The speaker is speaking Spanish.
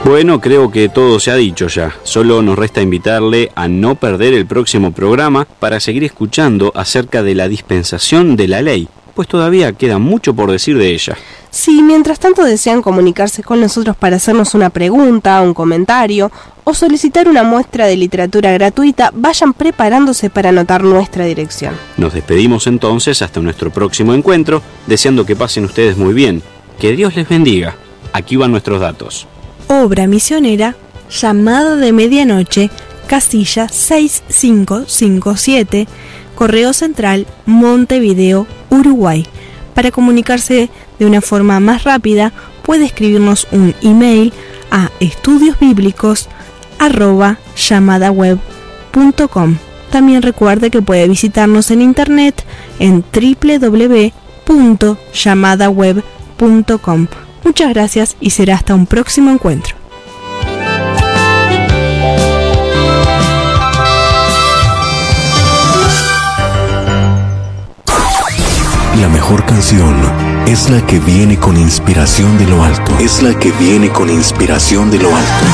Bueno, creo que todo se ha dicho ya. Solo nos resta invitarle a no perder el próximo programa para seguir escuchando acerca de la dispensación de la ley, pues todavía queda mucho por decir de ella. Si mientras tanto desean comunicarse con nosotros para hacernos una pregunta, un comentario o solicitar una muestra de literatura gratuita, vayan preparándose para anotar nuestra dirección. Nos despedimos entonces hasta nuestro próximo encuentro, deseando que pasen ustedes muy bien. Que Dios les bendiga. Aquí van nuestros datos. Obra misionera, Llamada de Medianoche, casilla 6557, Correo Central, Montevideo, Uruguay. Para comunicarse de una forma más rápida, puede escribirnos un email a estudiosbiblicos@llamadaweb.com. También recuerde que puede visitarnos en internet en www.llamadaweb.com. Muchas gracias y será hasta un próximo encuentro. La mejor canción es la que viene con inspiración de lo alto. Es la que viene con inspiración de lo alto.